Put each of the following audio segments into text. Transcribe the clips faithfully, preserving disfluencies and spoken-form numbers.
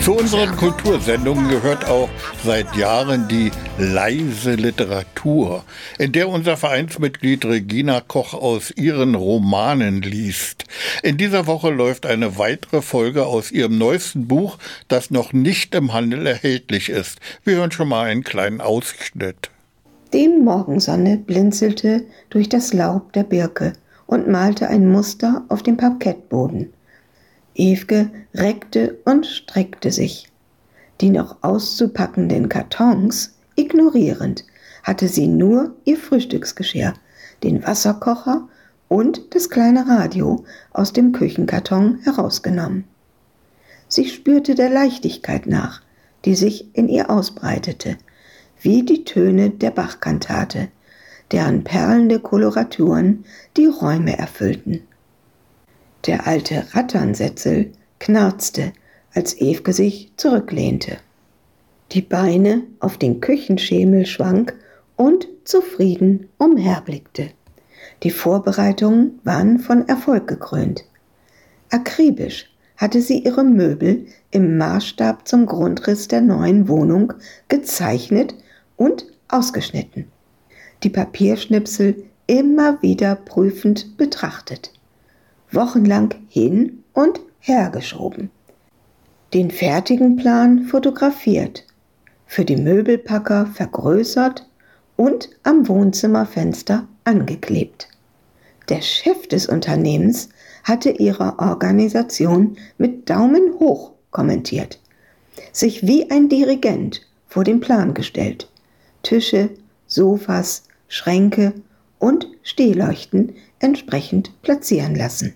Zu unseren Kultursendungen gehört auch seit Jahren die leise Literatur, in der unser Vereinsmitglied Regina Koch aus ihren Romanen liest. In dieser Woche läuft eine weitere Folge aus ihrem neuesten Buch, das noch nicht im Handel erhältlich ist. Wir hören schon mal einen kleinen Ausschnitt. Die Morgensonne blinzelte durch das Laub der Birke und malte ein Muster auf dem Parkettboden. Evke reckte und streckte sich. Die noch auszupackenden Kartons ignorierend, hatte sie nur ihr Frühstücksgeschirr, den Wasserkocher und das kleine Radio aus dem Küchenkarton herausgenommen. Sie spürte der Leichtigkeit nach, die sich in ihr ausbreitete, wie die Töne der Bachkantate, deren perlende Koloraturen die Räume erfüllten. Der alte Ratternsetzel knarzte, als Evke sich zurücklehnte, die Beine auf den Küchenschemel schwang und zufrieden umherblickte. Die Vorbereitungen waren von Erfolg gekrönt. Akribisch hatte sie ihre Möbel im Maßstab zum Grundriss der neuen Wohnung gezeichnet und ausgeschnitten. Die Papierschnipsel immer wieder prüfend betrachtet. Wochenlang hin und her geschoben. Den fertigen Plan fotografiert, für die Möbelpacker vergrößert und am Wohnzimmerfenster angeklebt. Der Chef des Unternehmens hatte ihre Organisation mit Daumen hoch kommentiert, sich wie ein Dirigent vor den Plan gestellt, Tische, Sofas, Schränke und Stehleuchten entsprechend platzieren lassen.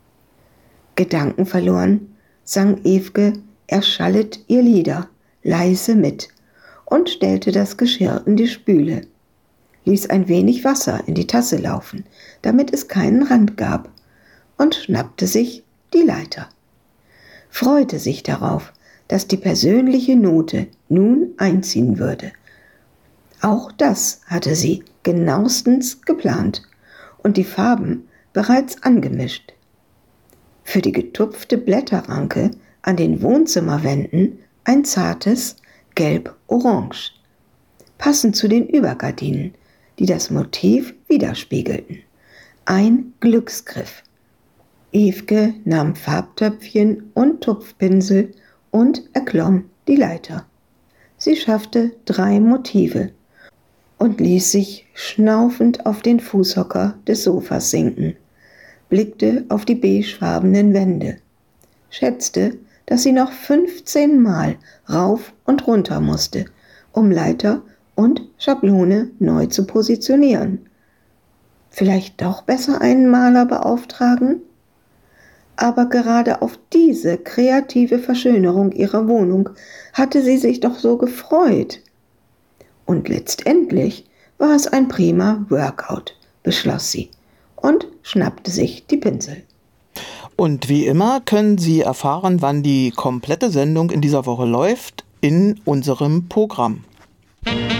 Gedankenverloren sang Evke erschallet ihr Lieder leise mit und stellte das Geschirr in die Spüle, ließ ein wenig Wasser in die Tasse laufen, damit es keinen Rand gab, und schnappte sich die Leiter. Freute sich darauf, dass die persönliche Note nun einziehen würde. Auch das hatte sie genauestens geplant und die Farben bereits angemischt. Für die getupfte Blätterranke an den Wohnzimmerwänden ein zartes Gelb-Orange, passend zu den Übergardinen, die das Motiv widerspiegelten. Ein Glücksgriff. Evke nahm Farbtöpfchen und Tupfpinsel und erklomm die Leiter. Sie schaffte drei Motive und ließ sich schnaufend auf den Fußhocker des Sofas sinken, blickte auf die beigefarbenen Wände, schätzte, dass sie noch fünfzehn Mal rauf und runter musste, um Leiter und Schablone neu zu positionieren. Vielleicht doch besser einen Maler beauftragen? Aber gerade auf diese kreative Verschönerung ihrer Wohnung hatte sie sich doch so gefreut. Und letztendlich war es ein prima Workout, beschloss sie und schnappte sich die Pinsel. Und wie immer können Sie erfahren, wann die komplette Sendung in dieser Woche läuft, in unserem Programm.